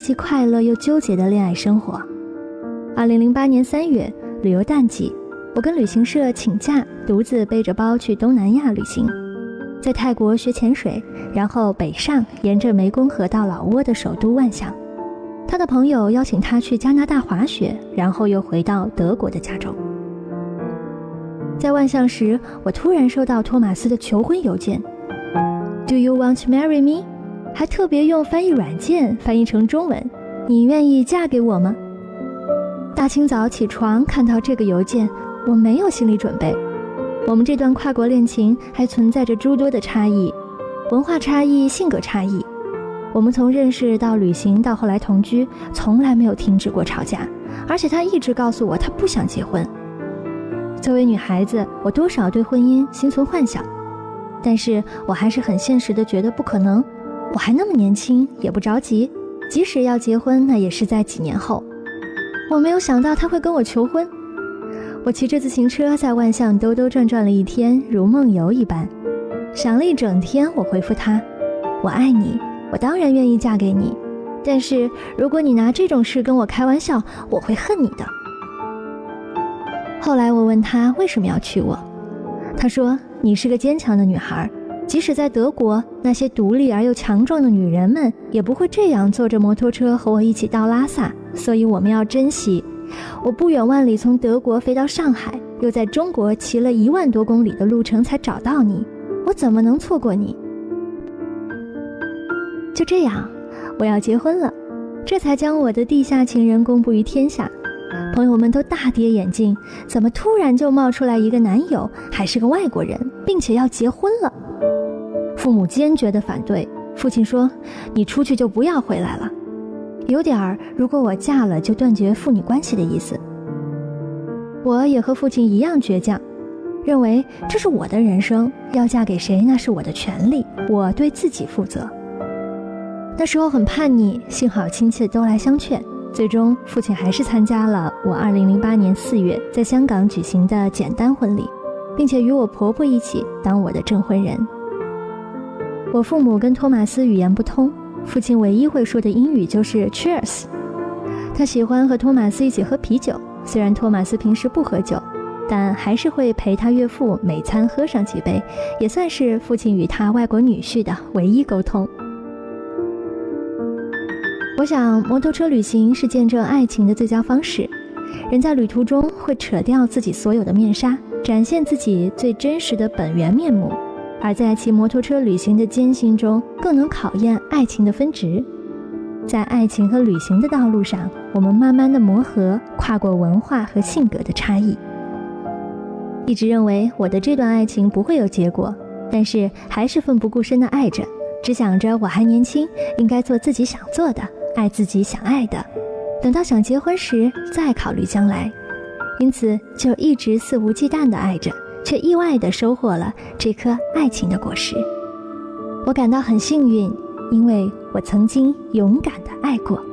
既快乐又纠结的恋爱生活。2008年3月，旅游淡季，我跟旅行社请假，独自背着包去东南亚旅行，在泰国学潜水，然后北上，沿着湄公河到老挝的首都万象。他的朋友邀请他去加拿大滑雪，然后又回到德国的加州。在万象时，我突然收到托马斯的求婚邮件 Do you want to marry me？ 还特别用翻译软件翻译成中文，你愿意嫁给我吗？大清早起床看到这个邮件，我没有心理准备。我们这段跨国恋情还存在着诸多的差异，文化差异、性格差异。我们从认识到旅行到后来同居，从来没有停止过吵架，而且他一直告诉我他不想结婚。作为女孩子，我多少对婚姻心存幻想，但是我还是很现实的觉得不可能，我还那么年轻，也不着急，即使要结婚，那也是在几年后。我没有想到他会跟我求婚。我骑着自行车在万象兜兜转转了一天，如梦游一般。想了一整天，我回复他：我爱你，我当然愿意嫁给你，但是如果你拿这种事跟我开玩笑，我会恨你的。后来我问他为什么要娶我，他说你是个坚强的女孩，即使在德国，那些独立而又强壮的女人们也不会这样坐着摩托车和我一起到拉萨，所以我们要珍惜。我不远万里从德国飞到上海，又在中国骑了1万多公里的路程才找到你，我怎么能错过你？就这样，我要结婚了，这才将我的地下情人公布于天下。朋友们都大跌眼镜，怎么突然就冒出来一个男友，还是个外国人，并且要结婚了？父母坚决地反对，父亲说你出去就不要回来了，有点如果我嫁了就断绝父女关系的意思。我也和父亲一样倔强，认为这是我的人生，要嫁给谁那是我的权利，我对自己负责。那时候很叛逆，幸好亲戚都来相劝，最终父亲还是参加了我2008年4月在香港举行的简单婚礼，并且与我婆婆一起当我的证婚人。我父母跟托马斯语言不通，父亲唯一会说的英语就是 Cheers。 他喜欢和托马斯一起喝啤酒，虽然托马斯平时不喝酒，但还是会陪他岳父每餐喝上几杯，也算是父亲与他外国女婿的唯一沟通。我想摩托车旅行是见证爱情的最佳方式，人在旅途中会扯掉自己所有的面纱，展现自己最真实的本源面目，而在骑摩托车旅行的艰辛中，更能考验爱情的分值。在爱情和旅行的道路上，我们慢慢的磨合，跨过文化和性格的差异。一直认为我的这段爱情不会有结果，但是还是奋不顾身的爱着，只想着我还年轻，应该做自己想做的，爱自己想爱的，等到想结婚时再考虑将来。因此就一直肆无忌惮地爱着，却意外地收获了这颗爱情的果实。我感到很幸运，因为我曾经勇敢地爱过。